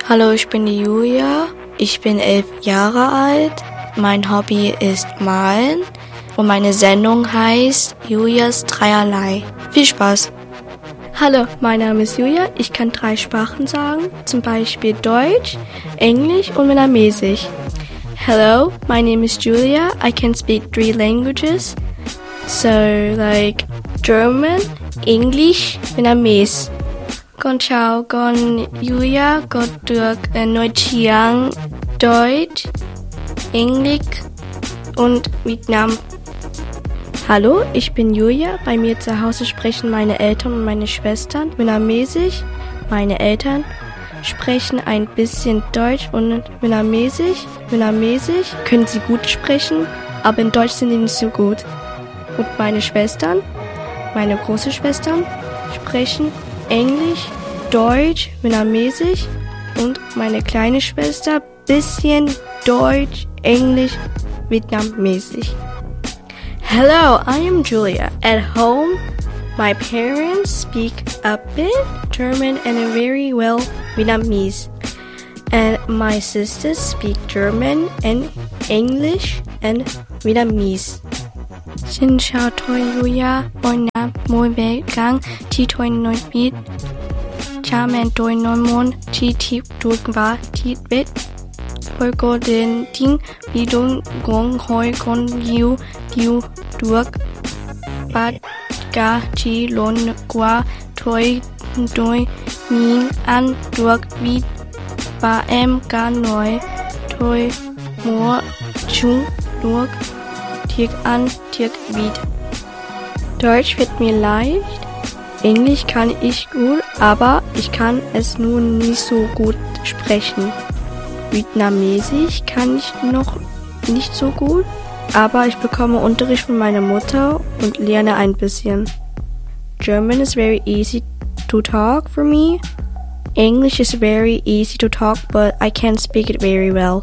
Hallo, ich bin die Julia. Ich bin 11 Jahre alt. Mein Hobby ist Malen und meine Sendung heißt Julias Dreierlei. Viel Spaß! Hallo, mein Name ist Julia. Ich kann 3 Sprachen sagen, zum Beispiel Deutsch, Englisch und Vietnamesisch. Hello, my name is Julia. I can speak 3 languages. So, like German, English, Vietnamese. Con chào, con Julia có được nói tiếng Deutsch, Englisch und Vietnam. Hallo, ich bin Julia. Bei mir zu Hause sprechen meine Eltern und meine Schwestern Vietnamesisch. Meine Eltern sprechen ein bisschen Deutsch und Vietnamesisch. Vietnamesisch können sie gut sprechen, aber in Deutsch sind sie nicht so gut. Und meine Schwestern, meine große Schwestern, sprechen Englisch, Deutsch, Vietnamesisch und meine kleine Schwester bisschen Deutsch, Englisch, Vietnamesisch. Hello, I am Julia. At home, my parents speak a bit German and very well Vietnamese. And my sisters speak German and English and Vietnamese. Xin chào tôi Julia, tôi là mỗi bé gang thì tôi nói biết. Cha mẹ tôi nói muốn chỉ tiếp tục và thiết biết. Tôi có đến tiếng bị đông gong hỏi con yêu được. Bắt cả chỉ lộn qua tôi nhìn ăn được vịt. Và em cả nói tôi mua chung được. Tieg an, Tieg Wied. Deutsch wird mir leicht, Englisch kann ich gut, aber ich kann es nur nicht so gut sprechen. Vietnamesisch kann ich noch nicht so gut, aber ich bekomme Unterricht von meiner Mutter und lerne ein bisschen. German is very easy to talk for me. English is very easy to talk, but I can't speak it very well.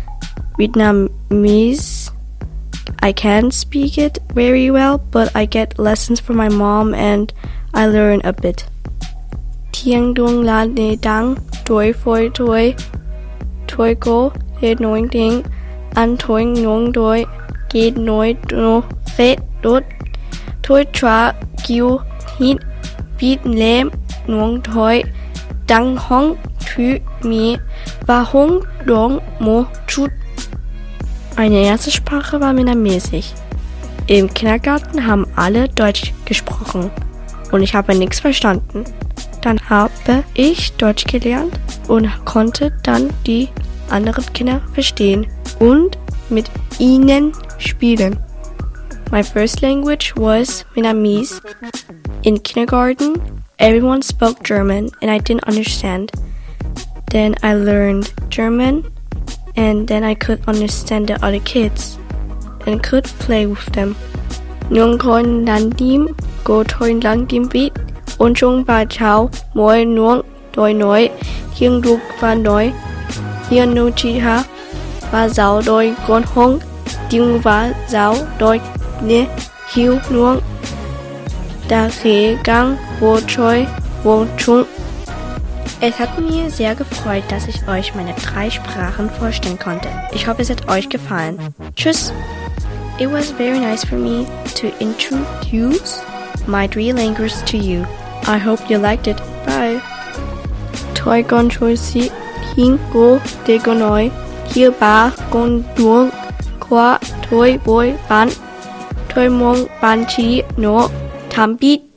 Vietnamese, I can speak it very well, but I get lessons from my mom and I learn a bit. Thieng Dung La Ne Dang, Doi Phoi Toi, Toi Go, He Noing Ding, An Toing Nong Doi, Geht Noi No, Red Dot, Toi Tra, Kiu, Hit, Beat Lem, Nuong Toi, Dang Hong, Thü Mi, Wa Hong Dong Mo Chut. Meine erste Sprache war Vietnamesisch. Im Kindergarten haben alle Deutsch gesprochen und ich habe nichts verstanden. Dann habe ich Deutsch gelernt und konnte dann die anderen Kinder verstehen und mit ihnen spielen. My first language was Vietnamese. In kindergarten, everyone spoke German and I didn't understand. Then I learned German. And then I could understand the other kids and could play with them. Nung Khon Lan Dim, Go Toin Lang Dim Vít, Und Chung Ba Chao, Moi Nuong, Doi Noi, Hieng Duk Va Noi, Hien Nu Chi Ha, Va Zao Doi Gon Hong, Ding Va Zao Doi Ne, Hiu Nuong, Da Khe Gang, Wo Choi, Wo Chung. Es hat mir sehr gefreut, dass ich euch meine 3 Sprachen vorstellen konnte. Ich hoffe, es hat euch gefallen. Tschüss! It was very nice for me to introduce my 3 languages to you. I hope you liked it. Bye! Toi Gon Choi Si, Hing Go De Go Noi, Hier Ba Gon Duong, Qua Toi Boi Ban, Toi Mong Ban Chi No, Tam Bit.